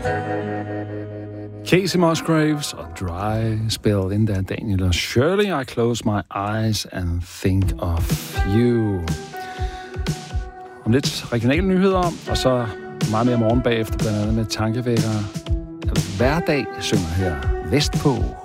Casey Musgraves og Dry Spell. Inden der Daniel og Shirley. I close my eyes and think of you. Om lidt regionale nyheder, og så meget mere morgen bagefter, blandt andet med tankevækkere. Hverdag synger her vestpå.